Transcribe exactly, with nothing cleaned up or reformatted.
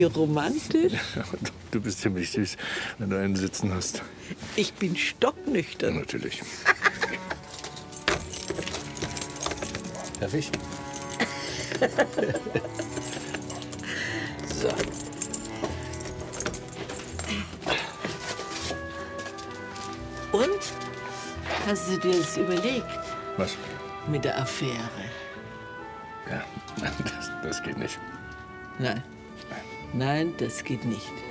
Romantisch? Du bist ziemlich süß, wenn du einen sitzen hast. Ich bin stocknüchtern. Ja, natürlich. Darf ich? So. Und? Hast du dir das überlegt? Was? Mit der Affäre? Ja, das, das geht nicht. Nein. Nein, das geht nicht.